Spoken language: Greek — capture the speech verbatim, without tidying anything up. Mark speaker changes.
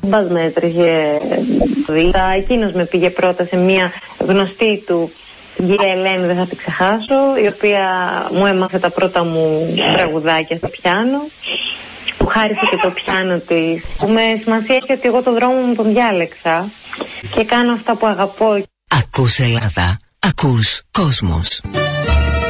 Speaker 1: Μπας με έτρεχε β' εκείνος με πήγε πρώτα σε μια γνωστή του, την κυρία Ελένη, δεν θα την ξεχάσω, η οποία μου έμαθε τα πρώτα μου τραγουδάκια στο πιάνο. Που χάρισε και το πιάνο της. Που με σημασία έχει ότι εγώ τον δρόμο μου τον διάλεξα και κάνω αυτά που αγαπώ.
Speaker 2: Ακούς Ελλάδα, ακούς κόσμος.